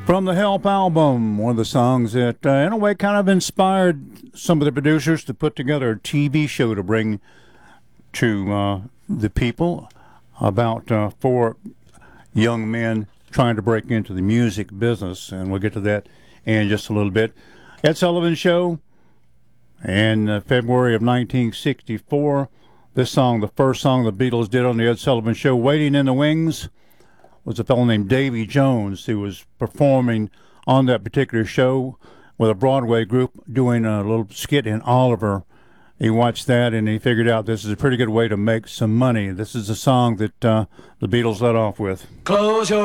From the Help album, one of the songs that, in a way, kind of inspired some of the producers to put together a TV show to bring to the people about four young men trying to break into the music business. And we'll get to that in just a little bit. Ed Sullivan Show in February of 1964. This song, the first song the Beatles did on the Ed Sullivan Show, Waiting in the Wings, was a fellow named Davy Jones who was performing on that particular show with a Broadway group doing a little skit in Oliver. He watched that and he figured out this is a pretty good way to make some money. This is a song that the Beatles led off with. Close your